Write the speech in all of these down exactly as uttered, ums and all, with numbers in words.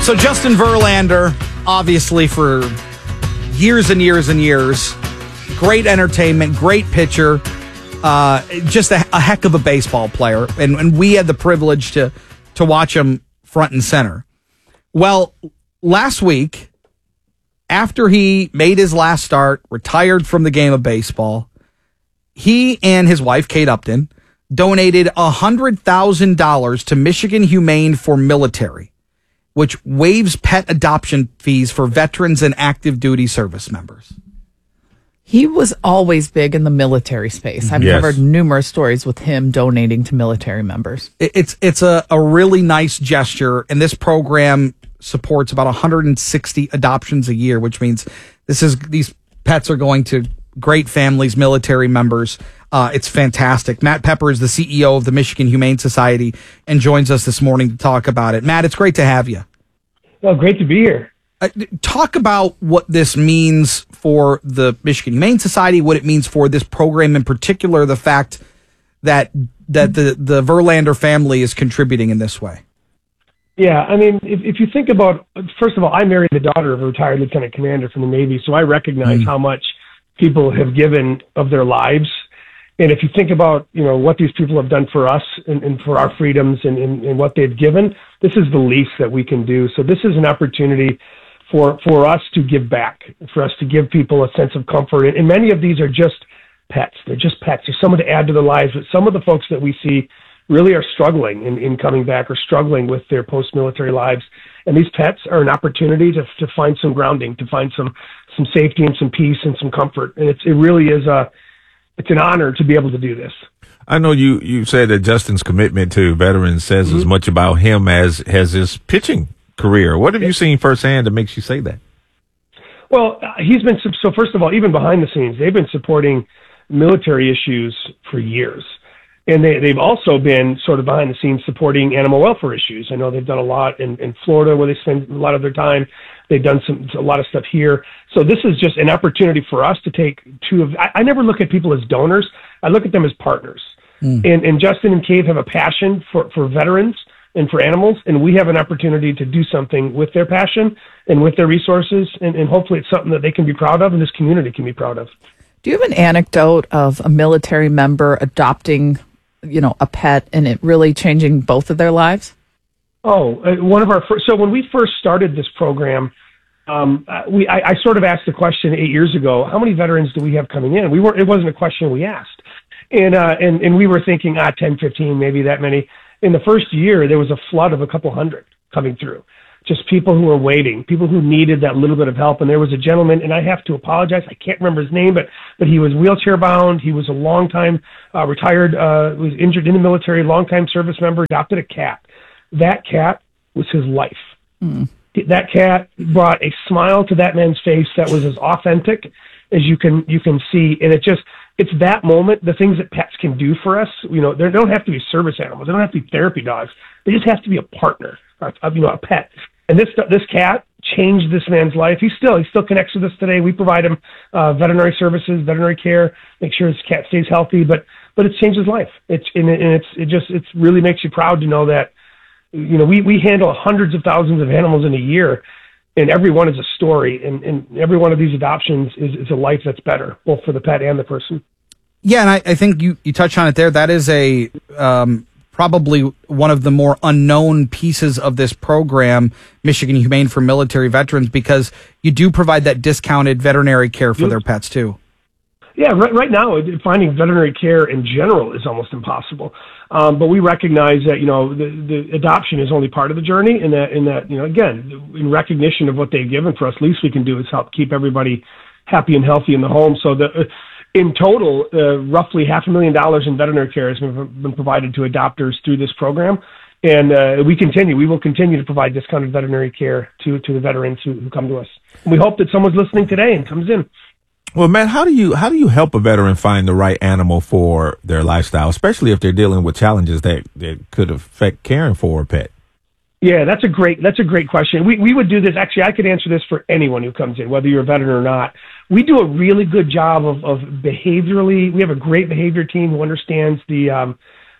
So Justin Verlander, obviously for years and years and years, great entertainment, great pitcher, uh, just a, a heck of a baseball player. And, and we had the privilege to, to watch him front and center. Well, last week, after he made his last start, retired from the game of baseball, he and his wife, Kate Upton, donated one hundred thousand dollars to Michigan Humane for Military, which waives pet adoption fees for veterans and active duty service members. He was always big in the military space. I've Yes. covered numerous stories with him donating to military members. It- It's it's a, a really nice gesture, and this program supports about one hundred sixty adoptions a year, which means this is these pets are going to great families, military members. Uh, it's fantastic. Matt Pepper is the C E O of the Michigan Humane Society and joins us this morning to talk about it. Matt, it's great to have you. Well, great to be here. Uh, talk about what this means for the Michigan Humane Society, what it means for this program in particular, the fact that that the, the Verlander family is contributing in this way. Yeah, I mean, if, if you think about, first of all, I married the daughter of a retired lieutenant commander from the Navy, so I recognize mm. how much people have given of their lives. And if you think about, you know, what these people have done for us and, and for our freedoms and, and, and what they've given, this is the least that we can do. So this is an opportunity for for us to give back, for us to give people a sense of comfort. And, and many of these are just pets. They're just pets. There's someone to add to their lives. But some of the folks that we see really are struggling in, in coming back or struggling with their post-military lives. And these pets are an opportunity to to find some grounding, to find some some safety and some peace and some comfort. And it's, it really is a, it's an honor to be able to do this. I know you, you said that Justin's commitment to veterans says mm-hmm. as much about him as has his pitching career. What have you seen firsthand that makes you say that? Well, uh, he's been, so first of all, even behind the scenes, they've been supporting military issues for years. And they, they've also been sort of behind the scenes supporting animal welfare issues. I know they've done a lot in, in Florida where they spend a lot of their time. They've done some a lot of stuff here. So this is just an opportunity for us to take two of, I, I never look at people as donors. I look at them as partners. Mm. And, and Justin and Kate have a passion for, for veterans and for animals, and we have an opportunity to do something with their passion and with their resources, and, and hopefully it's something that they can be proud of and this community can be proud of. Do you have an anecdote of a military member adopting, you know, a pet and it really changing both of their lives? Oh, uh, one of our first, so when we first started this program, um, uh, we I, I sort of asked the question eight years ago, how many veterans do we have coming in? We weren't, it wasn't a question we asked. And, uh, and, and we were thinking, ah, ten, fifteen, maybe that many. In the first year, there was a flood of a couple hundred coming through. Just people who were waiting, people who needed that little bit of help. And there was a gentleman, and I have to apologize, I can't remember his name, but but he was wheelchair bound. He was a long time uh, retired, uh, was injured in the military, long time service member, adopted a cat. That cat was his life. Mm. That cat brought a smile to that man's face that was as authentic as you can you can see, and it just. It's that moment, the things that pets can do for us. You know, they don't have to be service animals. They don't have to be therapy dogs. They just have to be a partner, or, you know, a pet. And this this cat changed this man's life. He still he still connects with us today. We provide him uh, veterinary services, veterinary care, make sure his cat stays healthy. But but it's changed his life. It's and, it, and it's it just it really makes you proud to know that, you know, we we handle hundreds of thousands of animals in a year. And every one is a story, and, and every one of these adoptions is, is a life that's better, both for the pet and the person. Yeah, and I, I think you, you touched on it there. That is a um, probably one of the more unknown pieces of this program, Michigan Humane for Military Veterans, because you do provide that discounted veterinary care for yes. their pets, too. Yeah, right, right now, finding veterinary care in general is almost impossible. Um, but we recognize that, you know, the, the adoption is only part of the journey, and that, in that, you know, again, in recognition of what they've given for us, least we can do is help keep everybody happy and healthy in the home. So the, in total, uh, roughly half a million dollars in veterinary care has been, been provided to adopters through this program. And uh, we continue, we will continue to provide discounted veterinary care to, to the veterans who, who come to us. And we hope that someone's listening today and comes in. Well, Matt, how do you how do you help a veteran find the right animal for their lifestyle, especially if they're dealing with challenges that, that could affect caring for a pet? Yeah, that's a great that's a great question. We we would do this. Actually, I could answer this for anyone who comes in, whether you're a veteran or not. We do a really good job of, of behaviorally. We have a great behavior team who understands the um,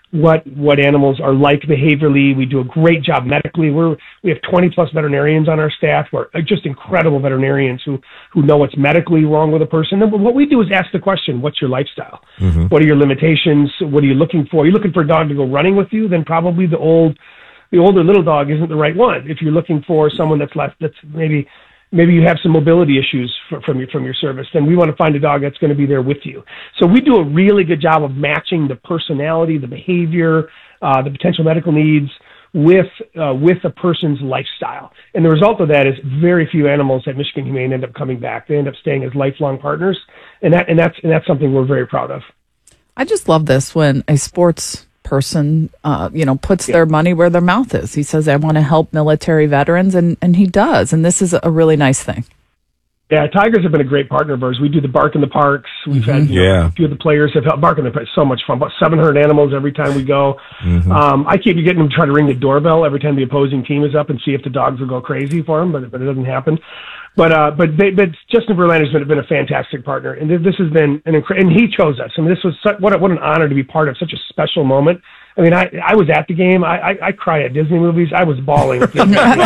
what what animals are like behaviorally. We do a great job medically. We're we have twenty plus veterinarians on our staff. We're just incredible veterinarians who who know what's medically wrong with a person. And what we do is ask the question, what's your lifestyle? Mm-hmm. What are your limitations? What are you looking for? Are you looking for a dog to go running with you? Then probably the old the older little dog isn't the right one. If you're looking for someone that's less that's maybe maybe you have some mobility issues for, from your from your service, then we want to find a dog that's going to be there with you. So we do a really good job of matching the personality, the behavior, uh, the potential medical needs with uh, with a person's lifestyle. And the result of that is very few animals at Michigan Humane end up coming back. They end up staying as lifelong partners, and that and that's and that's something we're very proud of. I just love this when a sports person, uh, you know, puts yeah. their money where their mouth is. He says, I want to help military veterans, and, and he does. And this is a really nice thing. Yeah, Tigers have been a great partner of ours. We do the Bark in the Parks. We've mm-hmm. had you know, yeah. a few of the players have helped. Bark in the Parks, so much fun. About seven hundred animals every time we go. Mm-hmm. Um, I keep getting them to try to ring the doorbell every time the opposing team is up and see if the dogs will go crazy for them, but, but it doesn't happen. But uh, but they, but Justin Verlander's been, been a fantastic partner, and this has been an incredible. And he chose us. I mean, this was such, what a, what an honor to be part of such a special moment. I mean, I, I was at the game. I, I, I cry at Disney movies. I was bawling. Right.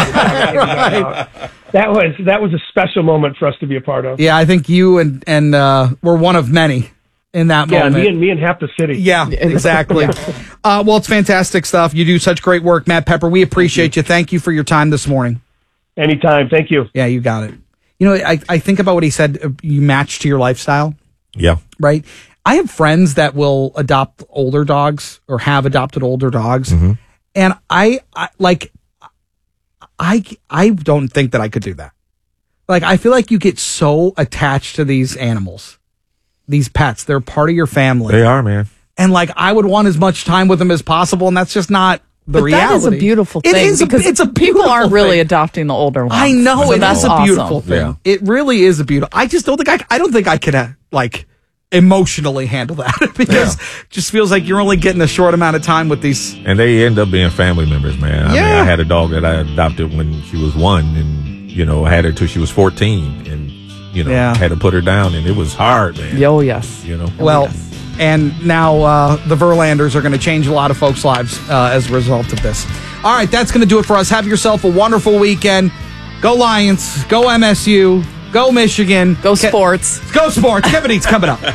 That was that was a special moment for us to be a part of. Yeah, I think you and and uh, were one of many in that yeah, moment. Yeah, me and me and half the city. Yeah, exactly. uh, well, it's fantastic stuff. You do such great work, Matt Pepper. We appreciate you. you. Thank you for your time this morning. Anytime. Thank you. Yeah, you got it. You know, I, I think about what he said, uh, you match to your lifestyle. Yeah. Right? I have friends that will adopt older dogs or have adopted older dogs. Mm-hmm. And I, I, like, I, I don't think that I could do that. Like, I feel like you get so attached to these animals, these pets. They're part of your family. They are, man. And, like, I would want as much time with them as possible, and that's just not the but reality. That is a beautiful thing. It is because a, it's a beautiful people aren't thing. really adopting the older ones. I know, so it that's is a awesome. beautiful thing. Yeah. It really is a beautiful. I just don't think I. I don't think I could uh, like emotionally handle that because yeah. it just feels like you're only getting a short amount of time with these. And they end up being family members, man. I yeah. mean, I had a dog that I adopted when she was one, and you know, I had her till she was fourteen, and you know, yeah. had to put her down, and it was hard, man. Oh yes, you know. Well. Oh, yes. And now uh, the Verlanders are going to change a lot of folks' lives uh, as a result of this. All right, that's going to do it for us. Have yourself a wonderful weekend. Go Lions. Go M S U. Go Michigan. Go sports. Ke- go sports. Kevin Eats coming up.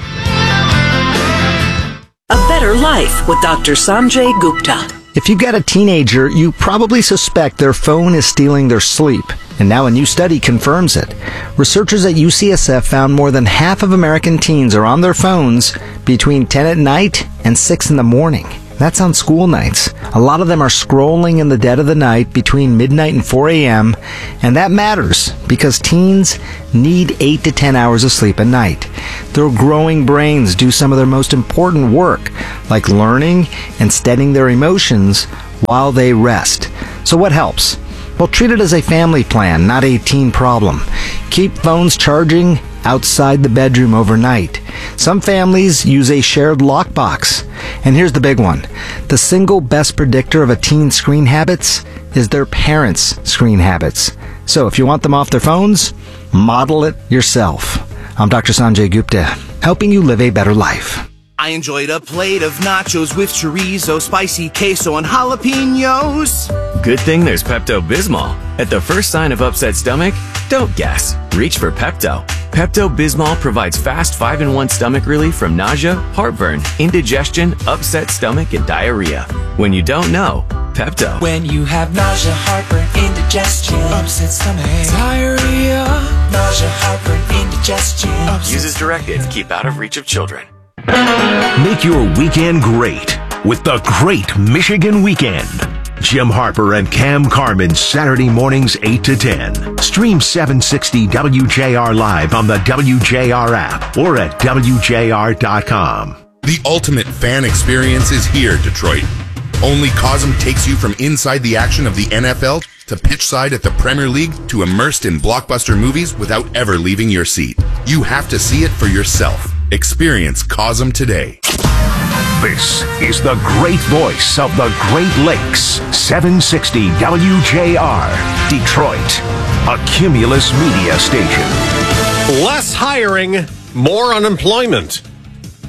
A Better Life with Doctor Sanjay Gupta. If you've got a teenager, you probably suspect their phone is stealing their sleep. And now a new study confirms it. Researchers at U C S F found more than half of American teens are on their phones between ten at night and six in the morning. That's on school nights. A lot of them are scrolling in the dead of the night between midnight and four a.m. And that matters because teens need eight to ten hours of sleep a night. Their growing brains do some of their most important work, like learning and steadying their emotions while they rest. So what helps? Well, treat it as a family plan, not a teen problem. Keep phones charging outside the bedroom overnight. Some families use a shared lockbox. And here's the big one. The single best predictor of a teen's screen habits is their parents' screen habits. So if you want them off their phones, model it yourself. I'm Doctor Sanjay Gupta, helping you live a better life. I enjoyed a plate of nachos with chorizo, spicy queso, and jalapenos. Good thing there's Pepto-Bismol. At the first sign of upset stomach, don't guess. Reach for Pepto. Pepto-Bismol provides fast five in one stomach relief from nausea, heartburn, indigestion, upset stomach, and diarrhea. When you don't know, Pepto. When you have nausea, heartburn, indigestion, upset stomach, diarrhea, nausea, heartburn, indigestion. Upset Use as directed. Keep out of reach of children. Make your weekend great with the Great Michigan Weekend. Jim Harper and Cam Carmen, Saturday mornings eight to ten. Stream seven sixty W J R live on the W J R app or at W J R dot com. The ultimate fan experience is here, Detroit. Only Cosm takes you from inside the action of the N F L to pitch side at the Premier League to immersed in blockbuster movies without ever leaving your seat. You have to see it for yourself. Experience Cosm today. This is the great voice of the Great Lakes, seven sixty W J R, Detroit, a Cumulus media station. Less hiring, more unemployment.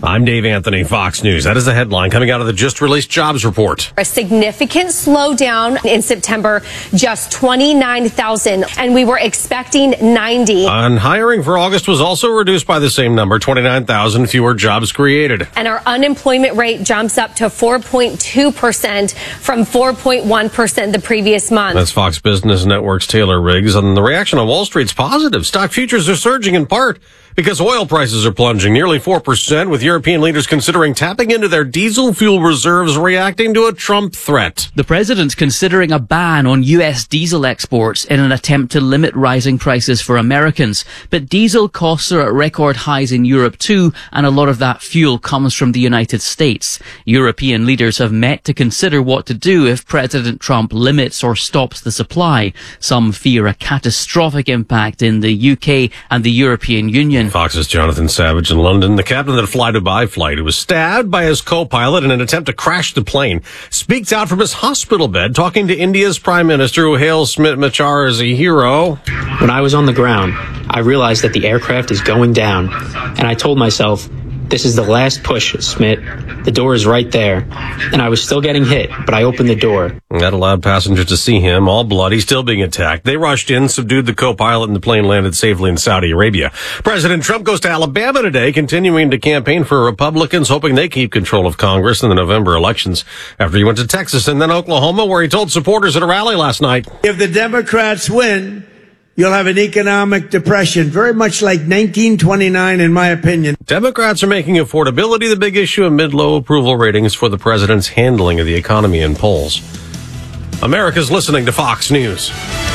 I'm Dave Anthony, Fox News. That is the headline coming out of the just-released jobs report. A significant slowdown in September, just twenty-nine thousand, and we were expecting ninety. And hiring for August was also reduced by the same number, twenty-nine thousand fewer jobs created. And our unemployment rate jumps up to four point two percent from four point one percent the previous month. That's Fox Business Network's Taylor Riggs. And the reaction on Wall Street's positive. Stock futures are surging in part because oil prices are plunging nearly four percent, with European leaders considering tapping into their diesel fuel reserves, reacting to a Trump threat. The president's considering a ban on U S diesel exports in an attempt to limit rising prices for Americans. But diesel costs are at record highs in Europe too, and a lot of that fuel comes from the United States. European leaders have met to consider what to do if President Trump limits or stops the supply. Some fear a catastrophic impact in the U K and the European Union. Fox's Jonathan Savage in London. The captain of the Fly Dubai flight, who was stabbed by his co-pilot in an attempt to crash the plane, speaks out from his hospital bed, talking to India's Prime Minister, who hails Smit Machar as a hero. When I was on the ground, I realized that the aircraft is going down, and I told myself, this is the last push, Smit. The door is right there. And I was still getting hit, but I opened the door. That allowed passengers to see him, all bloody, still being attacked. They rushed in, subdued the co-pilot, and the plane landed safely in Saudi Arabia. President Trump goes to Alabama today, continuing to campaign for Republicans, hoping they keep control of Congress in the November elections, after he went to Texas and then Oklahoma, where he told supporters at a rally last night. If the Democrats win, you'll have an economic depression, very much like nineteen twenty-nine, in my opinion. Democrats are making affordability the big issue amid low approval ratings for the president's handling of the economy in polls. America's listening to Fox News.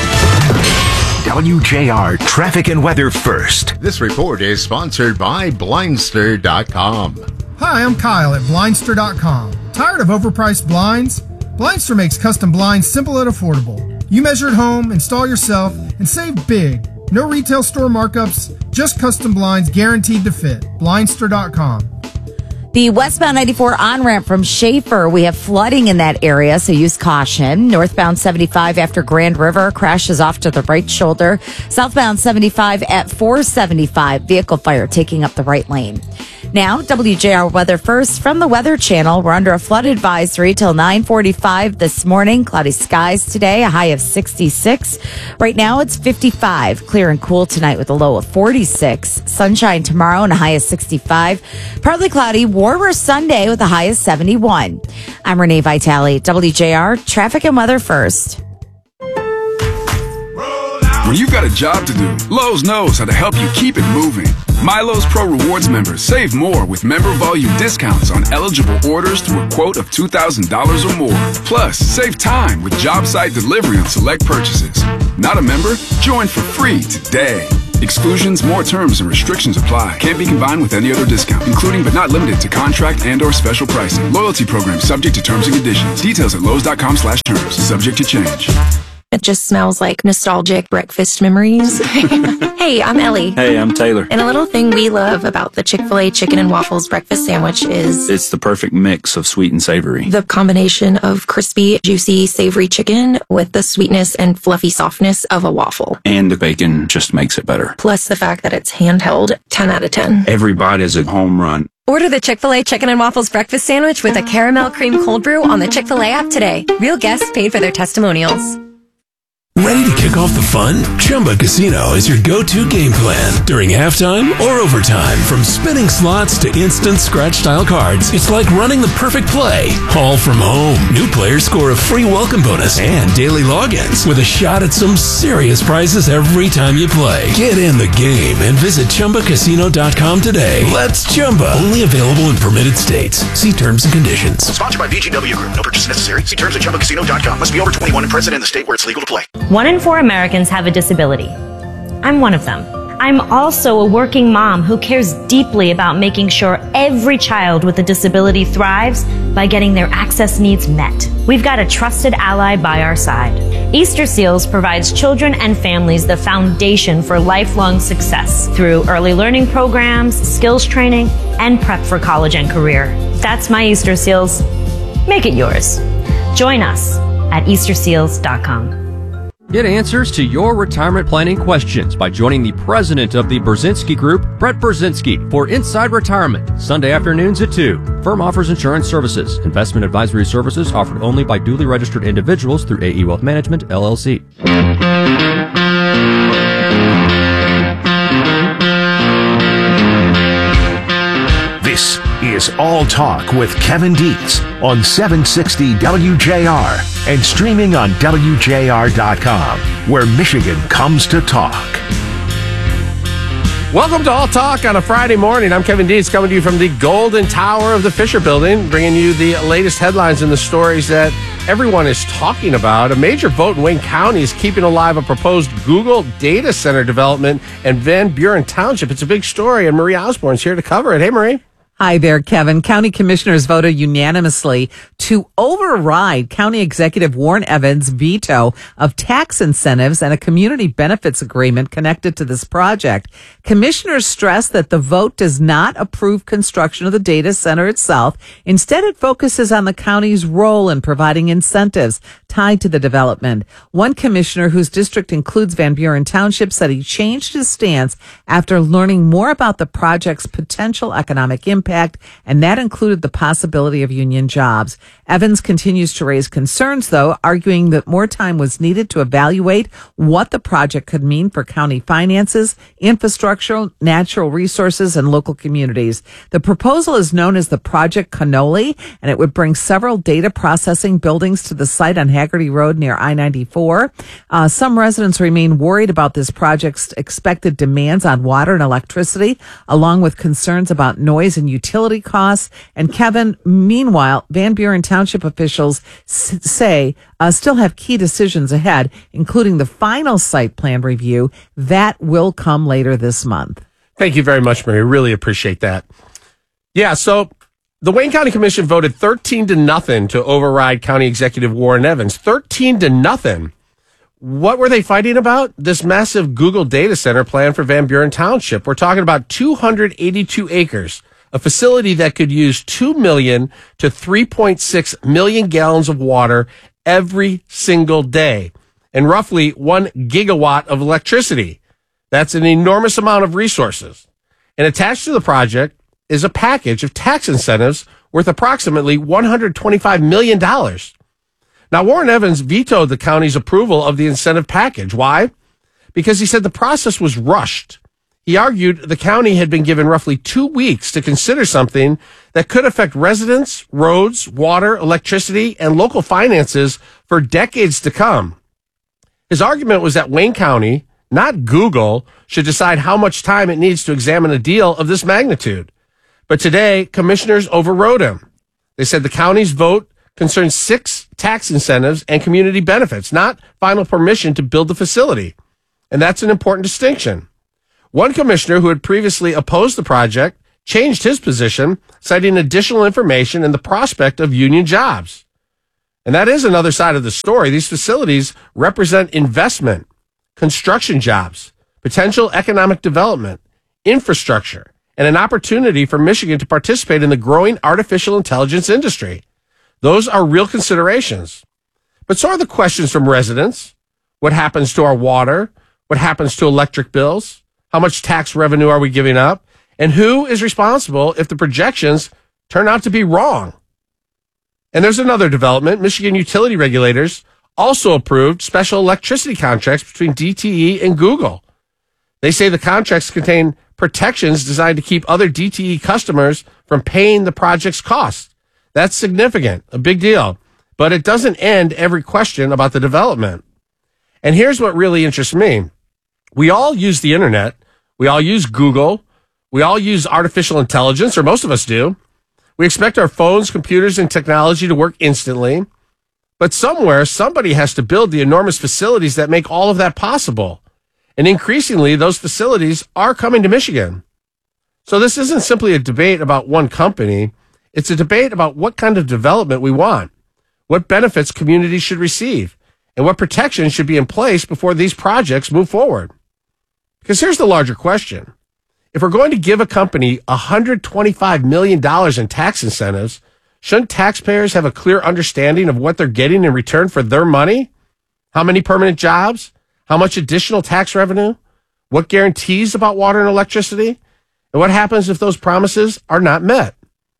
W J R Traffic and Weather First. This report is sponsored by Blindster dot com. Hi, I'm Kyle at Blindster dot com. Tired of overpriced blinds? Blindster makes custom blinds simple and affordable. You measure at home, install yourself, and save big. No retail store markups, just custom blinds guaranteed to fit. Blindster dot com. The westbound ninety-four on-ramp from Schaefer, we have flooding in that area, so use caution. Northbound seventy-five after Grand River crashes off to the right shoulder. Southbound seventy-five at four seventy-five, vehicle fire taking up the right lane. Now, W J R Weather First from the Weather Channel. We're under a flood advisory till nine forty-five this morning. Cloudy skies today, a high of sixty-six. Right now, it's fifty-five. Clear and cool tonight with a low of forty-six. Sunshine tomorrow and a high of sixty-five. Partly cloudy, warmer Sunday with a high of seventy-one. I'm Renee Vitale, W J R Traffic and Weather First. When you've got a job to do, Lowe's knows how to help you keep it moving. MyLowe's Pro Rewards members save more with member volume discounts on eligible orders to a quote of two thousand dollars or more. Plus, save time with job site delivery on select purchases. Not a member? Join for free today. Exclusions, more terms, and restrictions apply. Can't be combined with any other discount, including but not limited to contract and or special pricing. Loyalty program subject to terms and conditions. Details at Lowe's dot com slash terms. Subject to change. It just smells like nostalgic breakfast memories. Hey, I'm Ellie. Hey, I'm Taylor. And a little thing we love about the Chick-fil-A Chicken and Waffles breakfast sandwich is... it's the perfect mix of sweet and savory. The combination of crispy, juicy, savory chicken with the sweetness and fluffy softness of a waffle. And the bacon just makes it better. Plus the fact that it's handheld, ten out of ten. Every bite is a home run. Order the Chick-fil-A Chicken and Waffles breakfast sandwich with a caramel cream cold brew on the Chick-fil-A app today. Real guests paid for their testimonials. Ready to kick off the fun? Chumba Casino is your go-to game plan during halftime or overtime. From spinning slots to instant scratch-style cards, it's like running the perfect play, all from home. New players score a free welcome bonus and daily logins with a shot at some serious prizes every time you play. Get in the game and visit Chumba Casino dot com today. Let's Chumba. Only available in permitted states. See terms and conditions. Sponsored by V G W Group. No purchase necessary. See terms at Chumba Casino dot com. Must be over twenty-one and present in the state where it's legal to play. One in four Americans have a disability. I'm one of them. I'm also a working mom who cares deeply about making sure every child with a disability thrives by getting their access needs met. We've got a trusted ally by our side. Easter Seals provides children and families the foundation for lifelong success through early learning programs, skills training, and prep for college and career. That's my Easter Seals. Make it yours. Join us at Easter Seals dot com. Get answers to your retirement planning questions by joining the president of the Brzezinski Group, Brett Brzezinski, for Inside Retirement, Sunday afternoons at two. Firm offers insurance services. Investment advisory services offered only by duly registered individuals through A E Wealth Management, L L C. This is All Talk with Kevin Dietz on seven sixty W J R and streaming on W J R dot com, where Michigan comes to talk. Welcome to All Talk on a Friday morning. I'm Kevin Dietz, coming to you from the Golden Tower of the Fisher Building, bringing you the latest headlines and the stories that everyone is talking about. A major vote in Wayne County is keeping alive a proposed Google data center development in Van Buren Township. It's a big story, and Marie Osborne's here to cover it. Hey, Marie. Hi there, Kevin. County commissioners voted unanimously to override County Executive Warren Evans' veto of tax incentives and a community benefits agreement connected to this project. Commissioners stressed that the vote does not approve construction of the data center itself. Instead, it focuses on the county's role in providing incentives tied to the development. One commissioner whose district includes Van Buren Township said he changed his stance after learning more about the project's potential economic impact, and that included the possibility of union jobs. Evans continues to raise concerns, though, arguing that more time was needed to evaluate what the project could mean for county finances, infrastructure, natural resources, and local communities. The proposal is known as the Project Cannoli, and it would bring several data processing buildings to the site on Haggerty Road near I ninety-four. Uh, some residents remain worried about this project's expected demands on water and electricity, along with concerns about noise and utility costs. And Kevin, meanwhile, Van Buren Township officials s- say uh, still have key decisions ahead, including the final site plan review that will come later this month. Thank you very much, Marie. Really appreciate that. Yeah, so the Wayne County Commission voted thirteen to nothing to override County Executive Warren Evans. thirteen to nothing. What were they fighting about? This massive Google data center plan for Van Buren Township. We're talking about two hundred eighty-two acres, a facility that could use two million to three point six million gallons of water every single day, and roughly one gigawatt of electricity. That's an enormous amount of resources. And attached to the project is a package of tax incentives worth approximately one hundred twenty-five million dollars. Now, Warren Evans vetoed the county's approval of the incentive package. Why? Because he said the process was rushed. He argued the county had been given roughly two weeks to consider something that could affect residents, roads, water, electricity, and local finances for decades to come. His argument was that Wayne County, not Google, should decide how much time it needs to examine a deal of this magnitude. But today, commissioners overrode him. They said the county's vote concerns six tax incentives and community benefits, not final permission to build the facility. And that's an important distinction. One commissioner who had previously opposed the project changed his position, citing additional information and the prospect of union jobs. And that is another side of the story. These facilities represent investment, construction jobs, potential economic development, infrastructure, and an opportunity for Michigan to participate in the growing artificial intelligence industry. Those are real considerations. But so are the questions from residents. What happens to our water? What happens to electric bills? How much tax revenue are we giving up? And who is responsible if the projections turn out to be wrong? And there's another development. Michigan utility regulators also approved special electricity contracts between D T E and Google. They say the contracts contain protections designed to keep other D T E customers from paying the project's costs. That's significant, a big deal. But it doesn't end every question about the development. And here's what really interests me. We all use the internet. We all use Google. We all use artificial intelligence, or most of us do. We expect our phones, computers, and technology to work instantly. But somewhere, somebody has to build the enormous facilities that make all of that possible. And increasingly, those facilities are coming to Michigan. So this isn't simply a debate about one company. It's a debate about what kind of development we want, what benefits communities should receive, and what protections should be in place before these projects move forward. Because here's the larger question. If we're going to give a company one hundred twenty-five million dollars in tax incentives, shouldn't taxpayers have a clear understanding of what they're getting in return for their money? How many permanent jobs? How much additional tax revenue? What guarantees about water and electricity? And what happens if those promises are not met?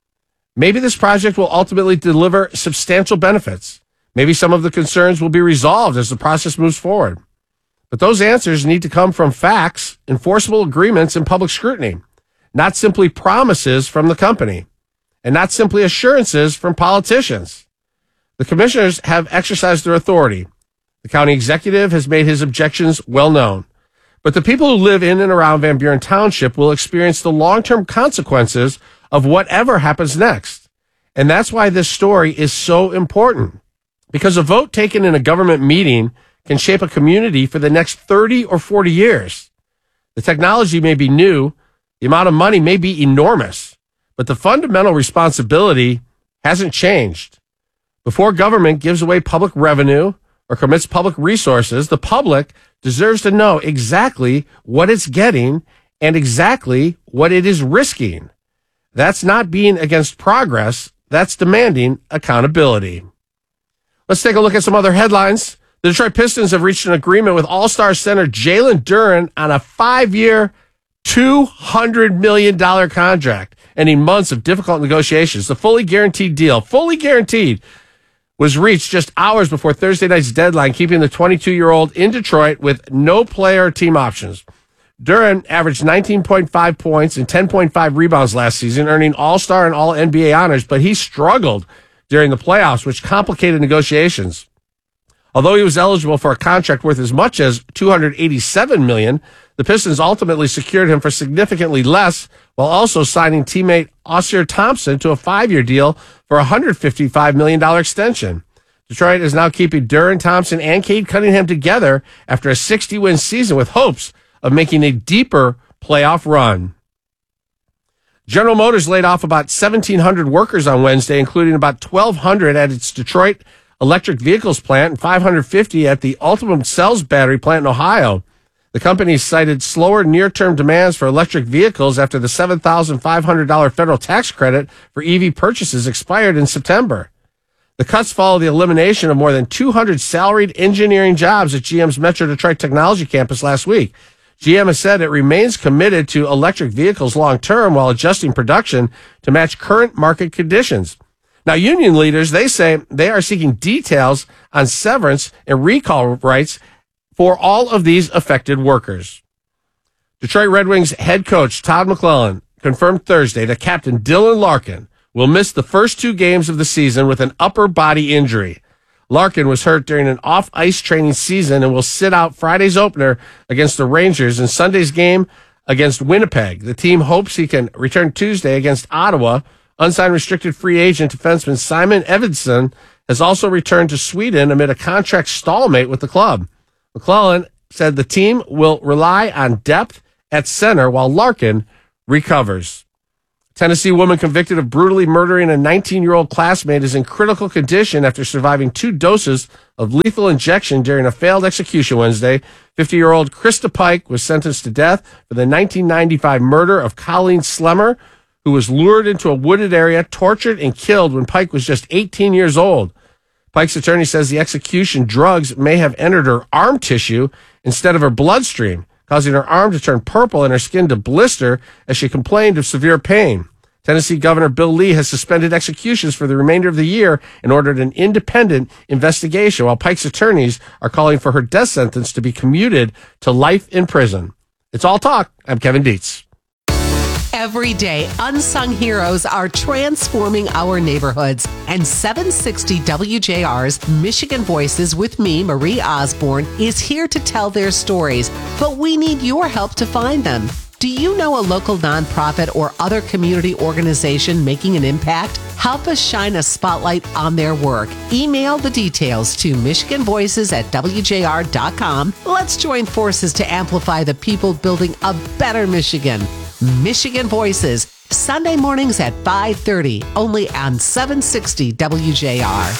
Maybe this project will ultimately deliver substantial benefits. Maybe some of the concerns will be resolved as the process moves forward. But those answers need to come from facts, enforceable agreements, and public scrutiny, not simply promises from the company, and not simply assurances from politicians. The commissioners have exercised their authority. The county executive has made his objections well known. But the people who live in and around Van Buren Township will experience the long-term consequences of whatever happens next. And that's why this story is so important. Because a vote taken in a government meeting can shape a community for the next thirty or forty years. The technology may be new, the amount of money may be enormous, but the fundamental responsibility hasn't changed. Before government gives away public revenue or commits public resources, the public deserves to know exactly what it's getting and exactly what it is risking. That's not being against progress, that's demanding accountability. Let's take a look at some other headlines. The Detroit Pistons have reached an agreement with All-Star center Jalen Duren on a five-year, two hundred million dollars contract, ending months of difficult negotiations. The fully guaranteed deal, fully guaranteed, was reached just hours before Thursday night's deadline, keeping the twenty-two-year-old in Detroit with no player or team options. Duren averaged nineteen point five points and ten point five rebounds last season, earning All-Star and All-N B A honors, but he struggled during the playoffs, which complicated negotiations. Although he was eligible for a contract worth as much as two hundred eighty-seven million dollars, the Pistons ultimately secured him for significantly less, while also signing teammate Osir Thompson to a five-year deal for a one hundred fifty-five million dollars extension. Detroit is now keeping Duren, Thompson, and Cade Cunningham together after a sixty-win season with hopes of making a deeper playoff run. General Motors laid off about seventeen hundred workers on Wednesday, including about twelve hundred at its Detroit electric vehicles plant and five hundred fifty at the Ultium Cells battery plant in Ohio. The company cited slower near-term demands for electric vehicles after the seven thousand five hundred dollars federal tax credit for E V purchases expired in September. The cuts follow the elimination of more than two hundred salaried engineering jobs at G M's Metro Detroit Technology Campus last week. G M has said it remains committed to electric vehicles long-term while adjusting production to match current market conditions. Now, union leaders, they say they are seeking details on severance and recall rights for all of these affected workers. Detroit Red Wings head coach Todd McClellan confirmed Thursday that Captain Dylan Larkin will miss the first two games of the season with an upper body injury. Larkin was hurt during an off-ice training season and will sit out Friday's opener against the Rangers and Sunday's game against Winnipeg. The team hopes he can return Tuesday against Ottawa. Unsigned restricted free agent defenseman Simon Edvinsson has also returned to Sweden amid a contract stalemate with the club. McClellan said the team will rely on depth at center while Larkin recovers. Tennessee woman convicted of brutally murdering a nineteen-year-old classmate is in critical condition after surviving two doses of lethal injection during a failed execution Wednesday. fifty-year-old Krista Pike was sentenced to death for the nineteen ninety-five murder of Colleen Slemmer, who was lured into a wooded area, tortured, and killed when Pike was just eighteen years old. Pike's attorney says the execution drugs may have entered her arm tissue instead of her bloodstream, causing her arm to turn purple and her skin to blister as she complained of severe pain. Tennessee Governor Bill Lee has suspended executions for the remainder of the year and ordered an independent investigation, while Pike's attorneys are calling for her death sentence to be commuted to life in prison. It's all talk. I'm Kevin Dietz. Every day, unsung heroes are transforming our neighborhoods. And seven sixty W J R's Michigan Voices with me, Marie Osborne, is here to tell their stories. But we need your help to find them. Do you know a local nonprofit or other community organization making an impact? Help us shine a spotlight on their work. Email the details to Michigan Voices at W J R dot com. Let's join forces to amplify the people building a better Michigan. Michigan Voices, Sunday mornings at five thirty, only on seven sixty W J R.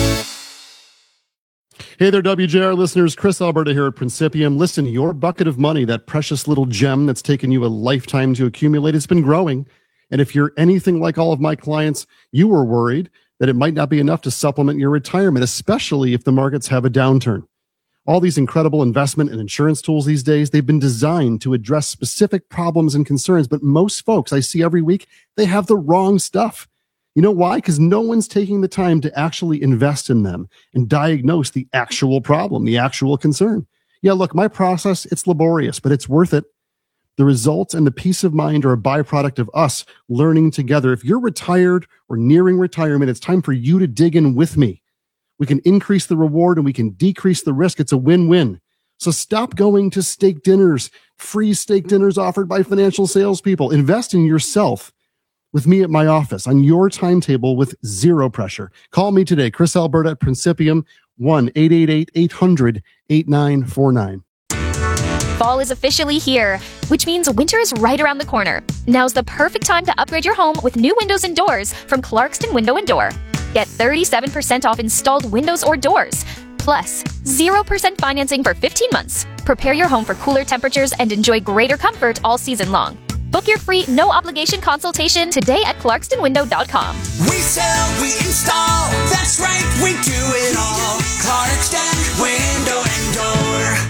Hey there, W J R listeners. Chris Alberta here at Principium. Listen, your bucket of money, that precious little gem that's taken you a lifetime to accumulate, has been growing. And if you're anything like all of my clients, you were worried that it might not be enough to supplement your retirement, especially if the markets have a downturn. All these incredible investment and insurance tools these days, they've been designed to address specific problems and concerns, but most folks I see every week, they have the wrong stuff. You know why? Because no one's taking the time to actually invest in them and diagnose the actual problem, the actual concern. Yeah, look, my process, it's laborious, but it's worth it. The results and the peace of mind are a byproduct of us learning together. If you're retired or nearing retirement, it's time for you to dig in with me. We can increase the reward and we can decrease the risk. It's a win-win. So stop going to steak dinners, free steak dinners offered by financial salespeople. Invest in yourself with me at my office on your timetable with zero pressure. Call me today, Chris Alberta at Principium, one eight eight eight, eight hundred, eight nine four nine. Fall is officially here, which means winter is right around the corner. Now's the perfect time to upgrade your home with new windows and doors from Clarkston Window and Door. Get thirty-seven percent off installed windows or doors, plus zero percent financing for fifteen months. Prepare your home for cooler temperatures and enjoy greater comfort all season long. Book your free, no-obligation consultation today at clarkston window dot com. We sell, we install, that's right, we do it all. Clarkston Window and Door.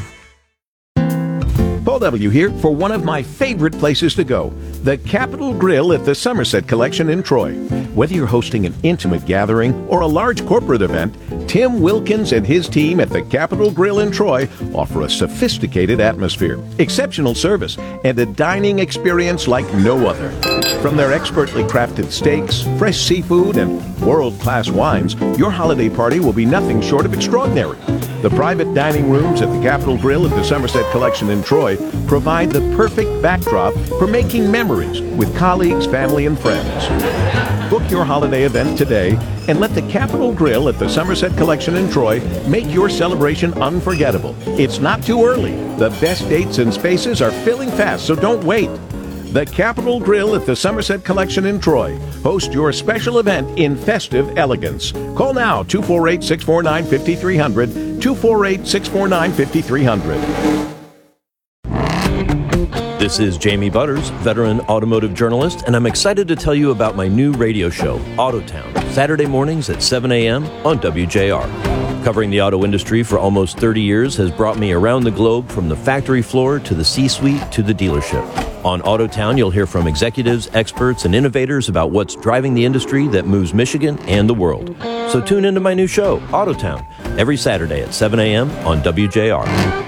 Paul W. here for one of my favorite places to go, the Capitol Grill at the Somerset Collection in Troy. Whether you're hosting an intimate gathering or a large corporate event, Tim Wilkins and his team at the Capitol Grill in Troy offer a sophisticated atmosphere, exceptional service, and a dining experience like no other. From their expertly crafted steaks, fresh seafood, and world-class wines, your holiday party will be nothing short of extraordinary. The private dining rooms at the Capitol Grill at the Somerset Collection in Troy provide the perfect backdrop for making memories with colleagues, family, and friends. Book your holiday event today and let the Capitol Grill at the Somerset Collection in Troy make your celebration unforgettable. It's not too early. The best dates and spaces are filling fast, so don't wait. The Capitol Grill at the Somerset Collection in Troy. Host your special event in festive elegance. Call now, two four eight, six four nine, five three zero zero, two four eight, six four nine, five three zero zero. This is Jamie Butters, veteran automotive journalist, and I'm excited to tell you about my new radio show, Autotown, Saturday mornings at seven a.m. on W J R. Covering the auto industry for almost thirty years has brought me around the globe from the factory floor to the C-suite to the dealership. On Autotown, you'll hear from executives, experts, and innovators about what's driving the industry that moves Michigan and the world. So tune into my new show, Autotown, every Saturday at seven a.m. on W J R.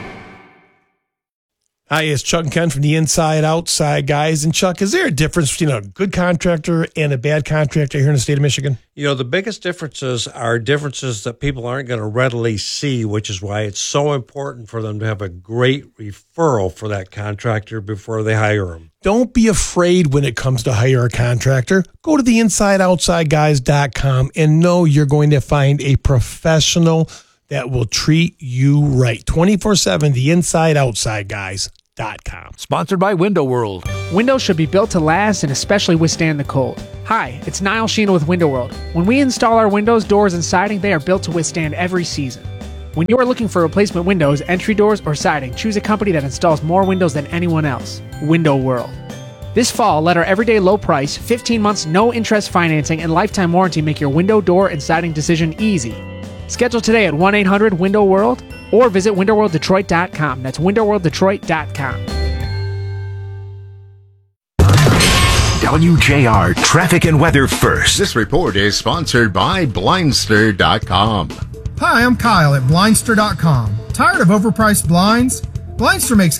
Hi, it's Chuck and Ken from the Inside Outside Guys. And Chuck, is there a difference between a good contractor and a bad contractor here in the state of Michigan? You know, the biggest differences are differences that people aren't going to readily see, which is why it's so important for them to have a great referral for that contractor before they hire them. Don't be afraid when it comes to hire a contractor. Go to the inside outside guys dot com and know you're going to find a professional that will treat you right. twenty-four seven, the inside outside guys dot com. Sponsored by Window World. Windows should be built to last and especially withstand the cold. Hi, it's Niall Sheena with Window World. When we install our windows, doors, and siding, they are built to withstand every season. When you are looking for replacement windows, entry doors, or siding, choose a company that installs more windows than anyone else. Window World. This fall, let our everyday low price, fifteen months no interest financing, and lifetime warranty make your window, door, and siding decision easy. Schedule today at one eight hundred window world or visit window world detroit dot com. That's window world detroit dot com. W J R Traffic and Weather First. This report is sponsored by Blindster dot com. Hi, I'm Kyle at Blindster dot com. Tired of overpriced blinds? Blindster makes